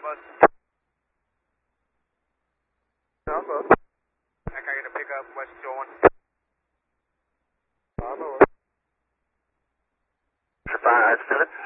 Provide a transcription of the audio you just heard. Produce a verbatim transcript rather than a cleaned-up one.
bus. Down bus. I can get a pickup, West Joan. Bravo. Fire, Philip.